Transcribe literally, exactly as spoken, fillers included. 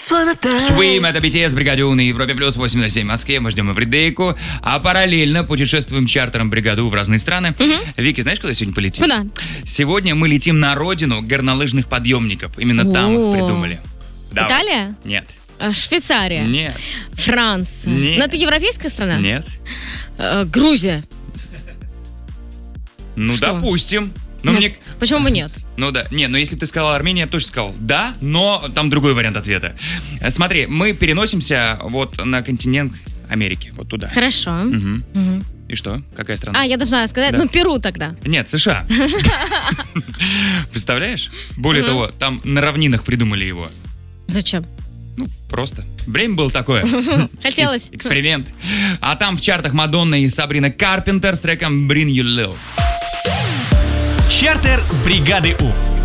Swim, это би ти эс, бригаде У на Европе плюс восемь на семь в Москве. Мы ждем Эвридейку, а параллельно путешествуем чартером бригаду в разные страны. Угу. Вики, знаешь, куда сегодня полетим? Куда? Сегодня мы летим на родину горнолыжных подъемников. Именно О-о-о. Там их придумали. Давай. Италия? Нет. Швейцария? Нет. Франция? Нет. Но это европейская страна? Нет. Э, Грузия? Ну, Что? допустим. Но ну, мне... Почему бы нет? Ну да, не, но если бы ты сказал Армения, я тоже сказал да, но там другой вариант ответа. Смотри, мы переносимся вот на континент Америки, вот туда. Хорошо. Угу. Угу. И что? Какая страна? А, я должна сказать, да. ну Перу тогда. Нет, США. Представляешь? Более того, там на равнинах придумали его. Зачем? Ну, просто. Время было такое. Хотелось. Эксперимент. А там в чартах Мадонна и Сабрина Карпентер с треком Bring You Love. Чартер бригады У.